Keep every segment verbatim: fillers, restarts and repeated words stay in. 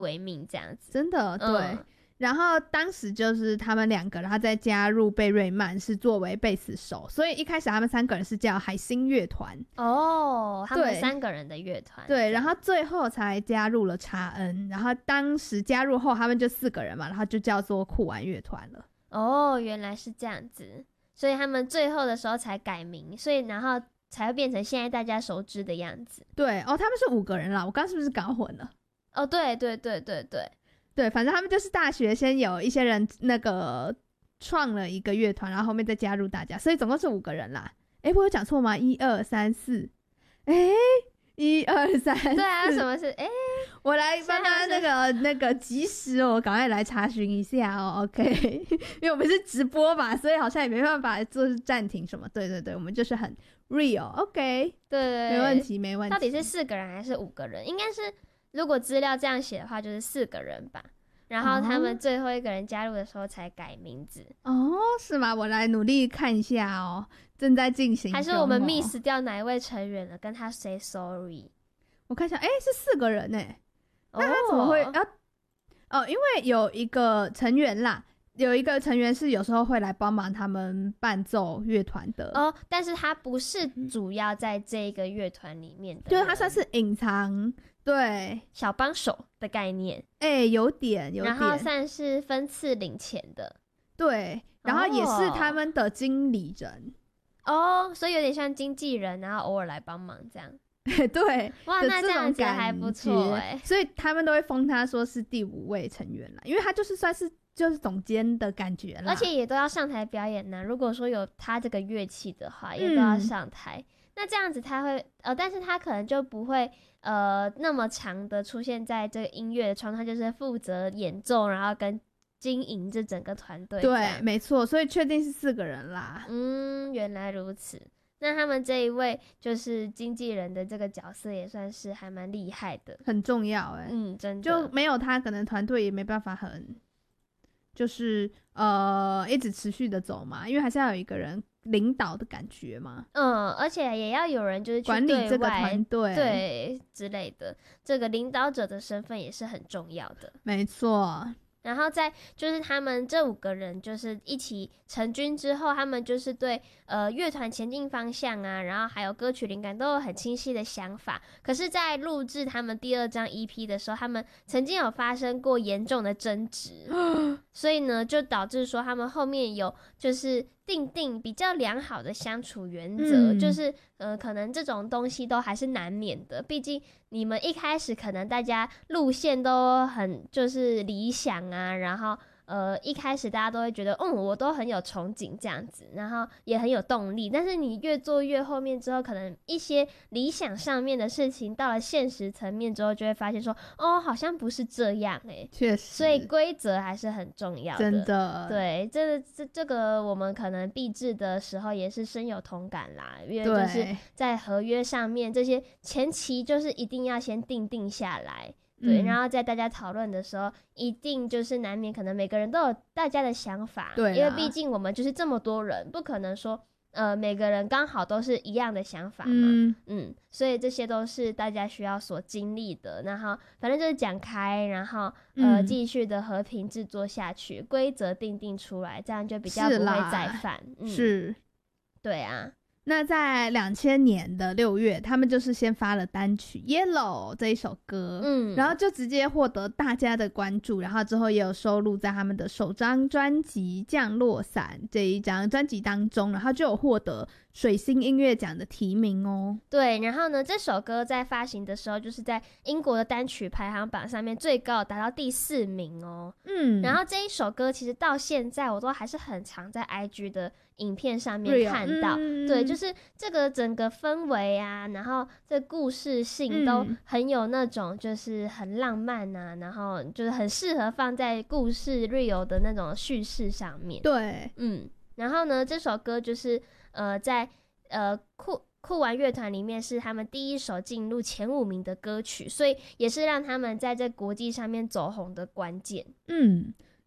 为名这样子。 真的对、 嗯， 然后当时就是他们两个，然后再加入贝瑞曼是作为贝斯手，所以一开始他们三个人是叫海星乐团。 哦，他们对三个人的乐团。 对，然后最后才加入了查恩，然后当时加入后他们就四个人嘛，然后就叫做酷玩乐团了。 哦，原来是这样子，所以他们最后的时候才改名，所以然后才会变成现在大家熟知的样子。 对哦，他们是五个人啦，我刚是不是搞混了？ 哦，对对对对对。 对，反正他们就是大学先有一些人那个创了一个乐团，然后后面再加入大家，所以总共是五个人啦。诶，我有讲错吗？一二三四，诶，一二三， 对啊，什么是诶？ 我来帮他那个那个及时哦，赶快来查询一下哦 ，OK， 因为我们是直播嘛，所以好像也没办法做暂停什么。对对对，我们就是很 real，OK，、 对对对， 没问题没问题。 到底是四个人还是五个人？应该是如果资料这样写的话，就是四个人吧。然后他们最后一个人加入的时候才改名字。 哦，是吗？我来努力看一下哦，正在进行中哦。 还是我们 miss 掉哪一位成员了？跟他 say sorry。 我看一下，哎，是四个人呢。那他怎么会哦要？哦，因为有一个成员啦，有一个成员是有时候会来帮忙他们伴奏乐团的哦，但是他不是主要在这个乐团里面的， 就是他算是隐藏，对， 小帮手的概念。 哎，有点有点， 然后算是分次领钱的， 对，然后也是他们的经理人哦，所以有点像经纪人，然后偶尔来帮忙这样。 对， 哇，那这样子还不错哎、 所以他们都会封他说是第五位成员啦，因为他就是算是就是总监的感觉啦， 而且也都要上台表演呢。如果说有他这个乐器的话，也都要上台。嗯、那这样子他会呃，但是他可能就不会呃那么长的出现在这个音乐的创作，他就是负责演奏，然后跟经营这整个团队。 对，没错，所以确定是四个人啦。 嗯，原来如此。那他们这一位就是经纪人的这个角色也算是还蛮厉害的， 很重要哎、欸。 嗯，真的， 就没有他，可能团队也没办法很，就是呃一直持续的走嘛，因为还是要有一个人领导的感觉嘛。 嗯，而且也要有人就是去管理这个团队， 对之类的，这个领导者的身份也是很重要的。 没错。 然后在就是他们这五个人就是一起成军之后，他们就是对呃乐团前进方向啊，然后还有歌曲灵感都有很清晰的想法。可是在录制他们第二张 E P 的时候，他们曾经有发生过严重的争执所以呢就导致说他们后面有就是定定比较良好的相处原则、嗯、就是呃可能这种东西都还是难免的，毕竟你们一开始可能大家路线都很就是理想啊，然后呃一开始大家都会觉得嗯我都很有憧憬这样子，然后也很有动力，但是你越做越后面之后，可能一些理想上面的事情到了现实层面之后，就会发现说哦好像不是这样哎、欸， 确实， 所以规则还是很重要的， 真的， 对，这这这个我们可能毕制的时候也是深有同感啦，因为就是在合约上面这些前期就是一定要先定定下来。对、嗯，然后在大家讨论的时候，一定就是难免可能每个人都有大家的想法，对，因为毕竟我们就是这么多人，不可能说呃每个人刚好都是一样的想法嘛，嗯嗯，所以这些都是大家需要所经历的，然后反正就是讲开，然后呃继续的和平制作下去，规则定定出来，这样就比较不会再犯，嗯、 是， 对啊。 那在两千年的六月，他们就是先发了单曲《Yellow》这一首歌，嗯，然后就直接获得大家的关注，然后之后也有收录在他们的首张专辑《降落伞》这一张专辑当中，然后就有获得水星音乐奖的提名哦。 对，然后呢，这首歌在发行的时候，就是在英国的单曲排行榜上面最高达到第四名哦。嗯，然后这一首歌其实到现在我都还是很常在 I G 的影片上面看到，嗯、对，就是这个整个氛围啊，然后这故事性都很有那种就是很浪漫啊，嗯、然后就是很适合放在故事 real 的那种叙事上面。 对， 嗯，然后呢，这首歌就是呃在呃酷酷玩乐团里面是他们第一首进入前五名的歌曲，所以也是让他们在这国际上面走红的关键。 嗯。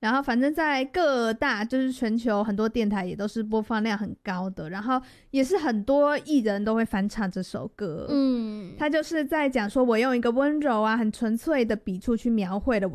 然后反正在各大就是全球很多电台也都是播放量很高的，然后也是很多艺人都会翻唱这首歌。嗯，他就是在讲说我用一个温柔啊很纯粹的笔触去描绘了我